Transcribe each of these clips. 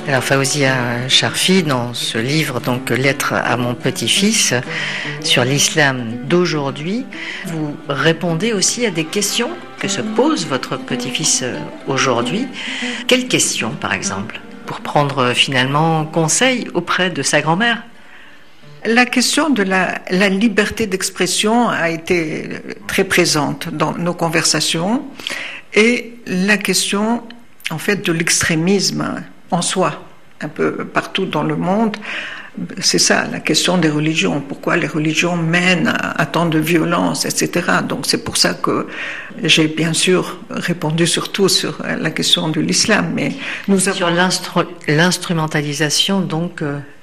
Alors Fawzia Charfi, dans ce livre, donc Lettre à mon petit-fils, sur l'islam d'aujourd'hui, vous répondez aussi à des questions que se pose votre petit-fils aujourd'hui. Quelles questions, par exemple, pour prendre finalement conseil auprès de sa grand-mère? La question de la liberté d'expression a été très présente dans nos conversations et la question, en fait, de l'extrémisme en soi, un peu partout dans le monde. C'est ça, la question des religions. Pourquoi les religions mènent à tant de violence, etc. Donc c'est pour ça que j'ai bien sûr répondu surtout sur la question de l'islam. Mais nous avons... Sur l'instrumentalisation donc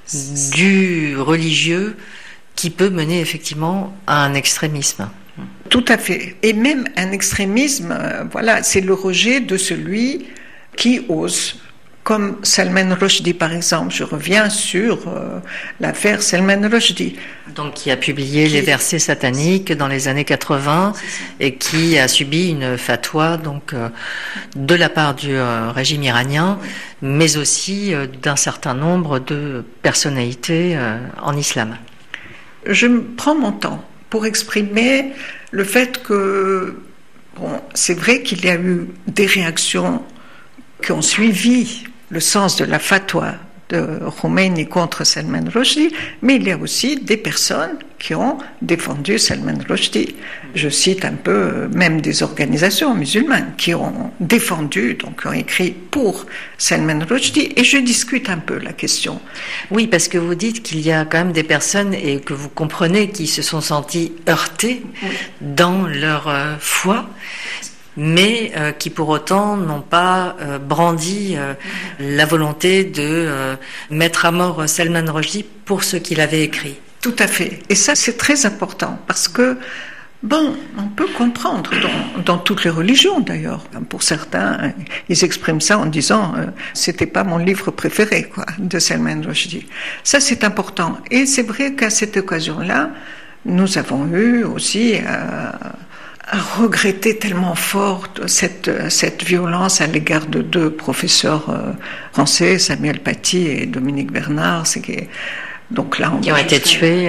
du religieux qui peut mener effectivement à un extrémisme. Tout à fait. Et même un extrémisme, voilà, c'est le rejet de celui qui ose. Comme Salman Rushdie, par exemple. Je reviens sur l'affaire Salman Rushdie. Donc, qui a publié les versets sataniques dans les années 80 et qui a subi une fatwa donc, de la part du régime iranien, mais aussi d'un certain nombre de personnalités en islam. Je prends mon temps pour exprimer le fait que, bon, c'est vrai qu'il y a eu des réactions qui ont suivi le sens de la fatwa de Khomeini contre Salman Rushdie, mais il y a aussi des personnes qui ont défendu Salman Rushdie. Je cite un peu même des organisations musulmanes qui ont défendu, donc qui ont écrit pour Salman Rushdie, et je discute un peu la question. Oui, parce que vous dites qu'il y a quand même des personnes, et que vous comprenez, qui se sont senties heurtées dans leur foi, mais qui pour autant n'ont pas brandi la volonté de mettre à mort Salman Rushdie pour ce qu'il avait écrit. Tout à fait. Et ça, c'est très important parce que, bon, on peut comprendre dans toutes les religions d'ailleurs. Pour certains, ils expriment ça en disant c'était pas mon livre préféré, quoi, de Salman Rushdie. Ça, c'est important. Et c'est vrai qu'à cette occasion-là, nous avons eu aussi à regretter tellement fort cette violence à l'égard de deux professeurs français, Samuel Paty et Dominique Bernard, donc là, qui ont été tués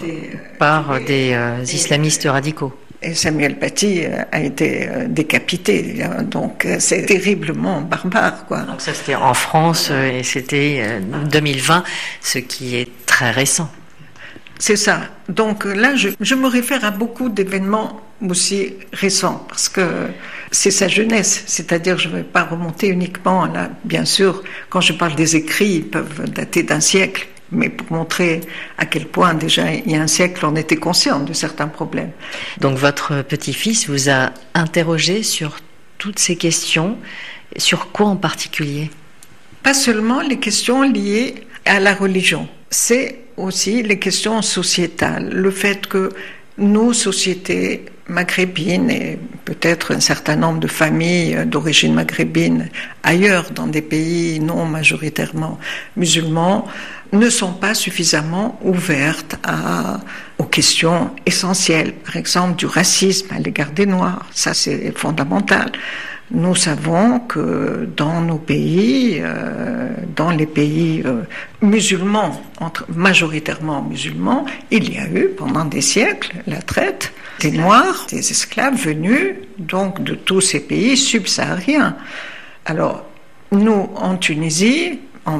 par des islamistes radicaux. Et Samuel Paty a été décapité, donc c'est terriblement barbare, quoi. Donc ça c'était en France et c'était 2020, ce qui est très récent. C'est ça. Donc là, je me réfère à beaucoup d'événements aussi récents, parce que c'est sa jeunesse. C'est-à-dire, je ne vais pas remonter uniquement là. Bien sûr, quand je parle des écrits, ils peuvent dater d'un siècle, mais pour montrer à quel point déjà il y a un siècle, on était conscient de certains problèmes. Donc votre petit-fils vous a interrogé sur toutes ces questions. Sur quoi en particulier? Pas seulement les questions liées à la religion. C'est aussi les questions sociétales. Le fait que nos sociétés maghrébines et peut-être un certain nombre de familles d'origine maghrébine ailleurs dans des pays non majoritairement musulmans ne sont pas suffisamment ouvertes aux questions essentielles, par exemple du racisme à l'égard des Noirs. Ça, c'est fondamental. Nous savons que dans nos pays, dans les pays musulmans, majoritairement musulmans, il y a eu pendant des siècles la traite des Noirs, des esclaves venus donc de tous ces pays subsahariens. Alors, nous, en Tunisie, en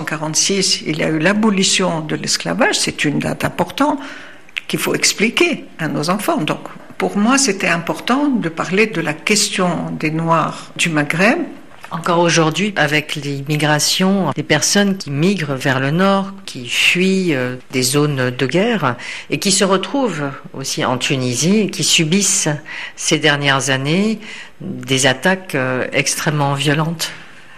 1846, il y a eu l'abolition de l'esclavage. C'est une date importante qu'il faut expliquer à nos enfants. Donc, pour moi, c'était important de parler de la question des Noirs du Maghreb. Encore aujourd'hui, avec les migrations, des personnes qui migrent vers le nord, qui fuient des zones de guerre et qui se retrouvent aussi en Tunisie et qui subissent ces dernières années des attaques extrêmement violentes.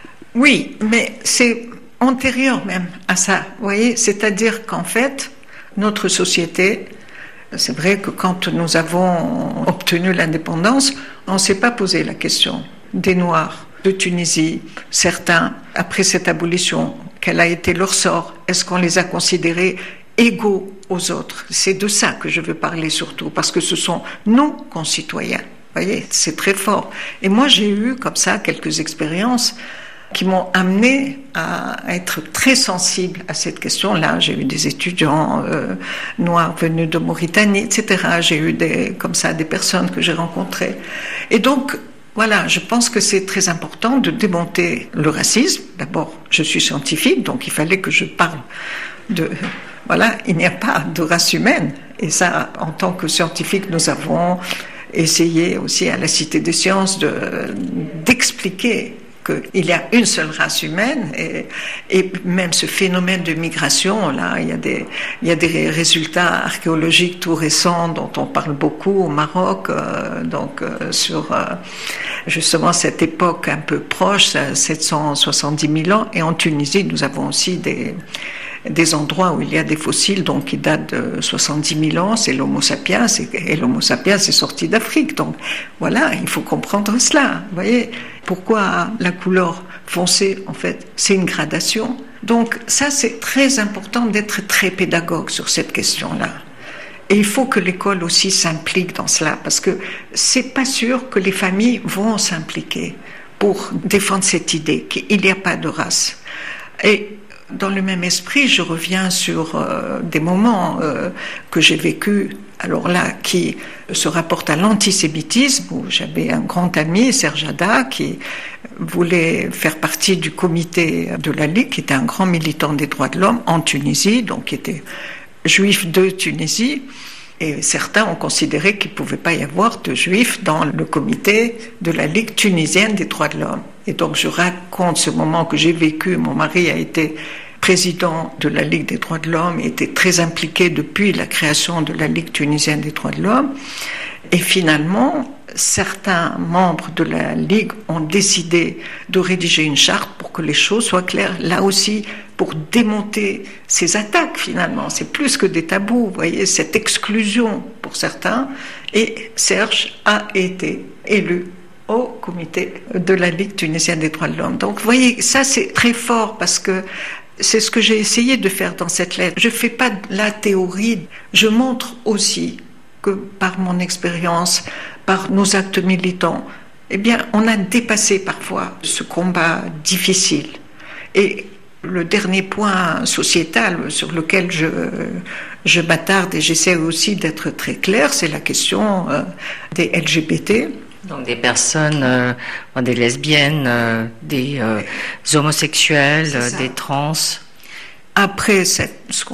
Oui, mais c'est antérieur même à ça, vous voyez, c'est-à-dire qu'en fait, notre société, c'est vrai que quand nous avons obtenu l'indépendance, on ne s'est pas posé la question des Noirs de Tunisie, certains, après cette abolition, quel a été leur sort? Est-ce qu'on les a considérés égaux aux autres? C'est de ça que je veux parler surtout, parce que ce sont nos concitoyens. Vous voyez, c'est très fort. Et moi, j'ai eu comme ça quelques expériences qui m'ont amené à être très sensible à cette question-là. J'ai eu des étudiants noirs venus de Mauritanie, etc. J'ai eu des personnes que j'ai rencontrées. Et donc, voilà, je pense que c'est très important de démonter le racisme. D'abord, je suis scientifique, donc il fallait que je parle de... Voilà, il n'y a pas de race humaine. Et ça, en tant que scientifique, nous avons essayé aussi à la Cité des Sciences d'expliquer qu'il y a une seule race humaine et même ce phénomène de migration, là, il y a des résultats archéologiques tout récents dont on parle beaucoup au Maroc, sur justement cette époque un peu proche, 770 000 ans, et en Tunisie, nous avons aussi des endroits où il y a des fossiles donc qui datent de 70 000 ans, c'est l'Homo sapiens, et l'Homo sapiens est sorti d'Afrique. Donc voilà, il faut comprendre cela. Vous voyez, pourquoi la couleur foncée, en fait, c'est une gradation. Donc ça, c'est très important d'être très pédagogue sur cette question-là. Et il faut que l'école aussi s'implique dans cela, parce que c'est pas sûr que les familles vont s'impliquer pour défendre cette idée qu'il n'y a pas de race. Et dans le même esprit, je reviens sur des moments que j'ai vécus, alors là, qui se rapportent à l'antisémitisme, où j'avais un grand ami, Serge Hada, qui voulait faire partie du comité de la Ligue, qui était un grand militant des droits de l'homme en Tunisie, donc qui était juif de Tunisie. Et certains ont considéré qu'il ne pouvait pas y avoir de juifs dans le comité de la Ligue tunisienne des droits de l'homme. Et donc je raconte ce moment que j'ai vécu. Mon mari a été président de la Ligue des droits de l'homme et était très impliqué depuis la création de la Ligue tunisienne des droits de l'homme. Et finalement, certains membres de la Ligue ont décidé de rédiger une charte pour que les choses soient claires. Là aussi, pour démonter ces attaques, finalement. C'est plus que des tabous, vous voyez, cette exclusion pour certains. Et Serge a été élu au comité de la Ligue tunisienne des droits de l'homme. Donc, vous voyez, ça, c'est très fort parce que c'est ce que j'ai essayé de faire dans cette lettre. Je ne fais pas de la théorie. Je montre aussi que par mon expérience, par nos actes militants, eh bien, on a dépassé parfois ce combat difficile. Et le dernier point sociétal sur lequel je m'attarde et j'essaie aussi d'être très claire, c'est la question des LGBT. Donc des personnes, des lesbiennes, des homosexuels, des trans. Après ce